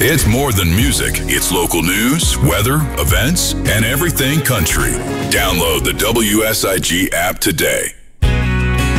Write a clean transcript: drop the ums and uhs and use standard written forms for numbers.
It's more than music. It's local news, weather, events, and everything country. Download the WSIG app today.